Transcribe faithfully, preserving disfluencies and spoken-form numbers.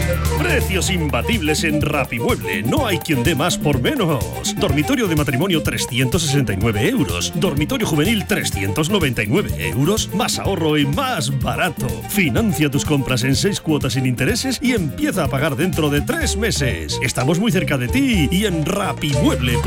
Precios imbatibles en Rapimueble. No hay quien dé más por menos. Dormitorio de matrimonio trescientos sesenta y nueve euros. Dormitorio juvenil trescientos noventa y nueve euros. Más ahorro y más barato. Financia tus compras en seis cuotas sin intereses y empieza a pagar dentro de tres meses. Estamos muy cerca de ti y en Rapimueble.